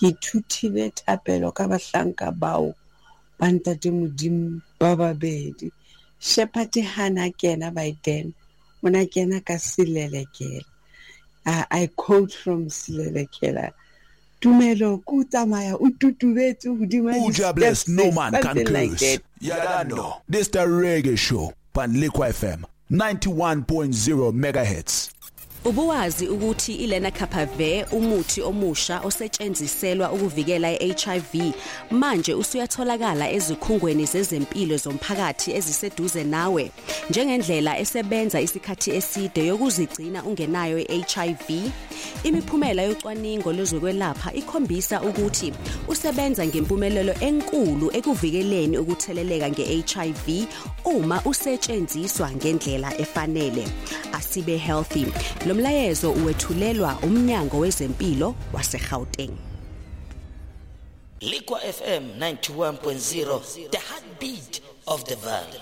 ke ithutile thapelo ka bahlanka bao ba ntate Modimo ba babedi. Shepherd hana kena by then, when I kena ka Silelekela. I quote from Silelekela. Tumelo kutamaya ututubetsu hudima. Uja bless, no man can close. Yadando, this the reggae show, Panlikwa FM, 91.0 megahertz. Ubuwazi ukuthi ilenacapavir umuthi omusha osetshenziselwa ukuvikela iHIV manje usuyatholakala ezikhungweni zezempilo zomphakathi eziseduze nawe njengendlela esebenza isikhathi eside yokuzigcina ungenayo iHIV. Imiphumela yocwaningo lwezokwelapha ikhombisa ukuthi usebenza ngempumelelo enkulu ekuvikeleni ukutheleleka ngeHIV uma usetshenziswa ngendlela efanele. Asibe healthy. Lomlayezo uwethulelwa umnyango wezempilo waseGauteng. Liquor FM 91.0, the heartbeat of the valley.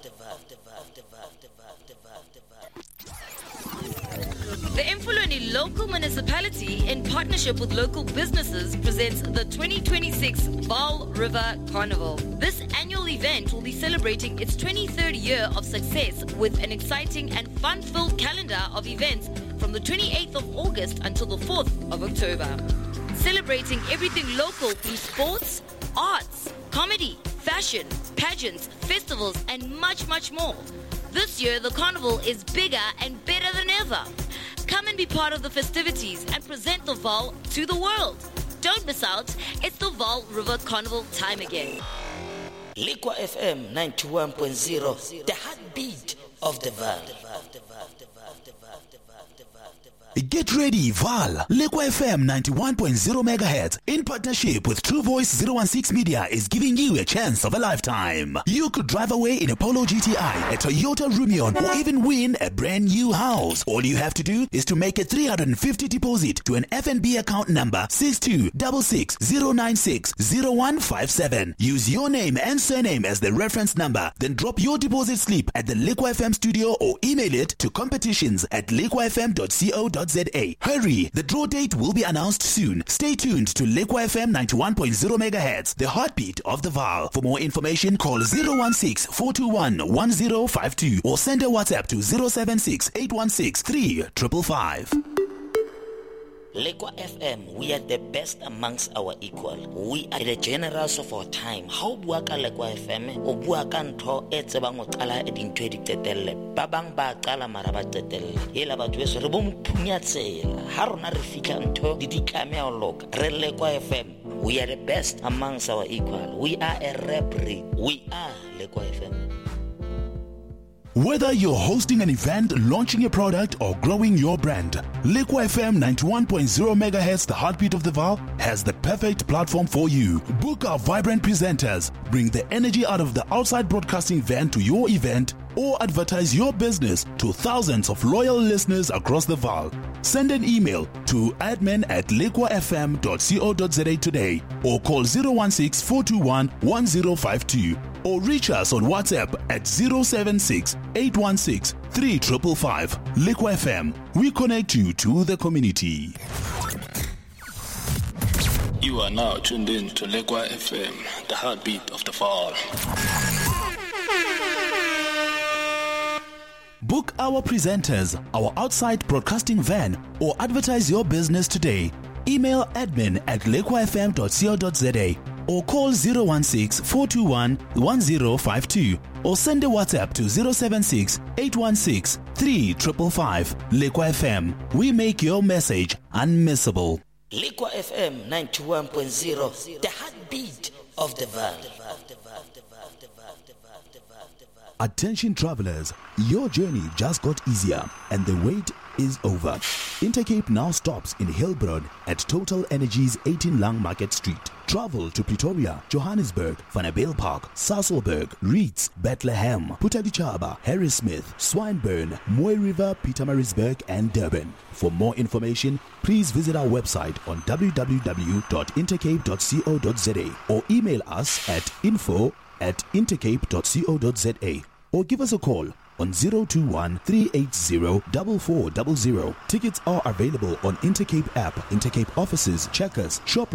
The Emfuleni Local Municipality, in partnership with local businesses, presents the 2026 Vaal River Carnival. This annual event will be celebrating its 23rd year of success with an exciting and fun-filled calendar of events from the 28th of August until the 4th of October. Celebrating everything local through sports, arts, comedy, fashion, pageants, festivals, and much, much more. This year, the carnival is bigger and better than ever. Come and be part of the festivities and present the Vaal to the world. Don't miss out. It's the Vaal River Carnival time again. Liquor FM 91.0, the heartbeat of the valley. Get ready, Vaal. Liquor FM 91.0 megahertz in partnership with True Voice 016 Media is giving you a chance of a lifetime. You could drive away in a Polo GTI, a Toyota Rumion, or even win a brand new house. All you have to do is to make a 350 deposit to an FNB account number 626609600157. Use your name and surname as the reference number. Then drop your deposit slip at the Liquor FM studio or email it to competitions@liquorfm.co.za. Hurry, the draw date will be announced soon. Stay tuned to Liquor FM 91.0 megahertz, the heartbeat of the Vaal. For more information, call 016-421-1052 or send a WhatsApp to 076-816-3555. Liquor FM, we are the best amongst our equal. We are the generals of our time. How buaka Liquor FM? O buaka ntho e tsebang o qala e dintho di tetelle. Ba bang ba qala mara ba tetelle. Ela batho beso re bo mphunya tsela. Ha rona re fika ntho di ditlame o loka. Re Liquor FM, we are the best amongst our equal. We are a rap breed. We are Liquor FM. Whether you're hosting an event, launching a product, or growing your brand, Liquor FM 91.0 megahertz, the heartbeat of the Vaal, has the perfect platform for you. Book our vibrant presenters, bring the energy out of the outside broadcasting van to your event, or advertise your business to thousands of loyal listeners across the Vaal. Send an email to admin@liquorfm.co.za today, or call 016-421-1052. Or reach us on WhatsApp at 076-816-3555. Liquor FM, we connect you to the community. You are now tuned in to Liquor FM, the heartbeat of the Vaal. Book our presenters, our outside broadcasting van, or advertise your business today. Email admin@liquorfm.co.za or call 016-421-1052 or send a WhatsApp to 076-816-3555. Liquor FM, we make your message unmissable. Liquor FM 91.0, the heartbeat of the valley. Attention travelers, your journey just got easier and the wait is over. Intercape now stops in Hillbroad at Total Energies 18 Lang Market Street. Travel to Pretoria, Johannesburg, Vanabale Park, Sasolburg, Reeds, Bethlehem, Putadichaba, Harrismith, Swinburne, Moy River, Pietermaritzburg and Durban. For more information, please visit our website on www.intercape.co.za or email us at info@intercape.co.za or give us a call on 021-380-4400. Tickets are available on Intercape app, Intercape offices, Checkers, Shop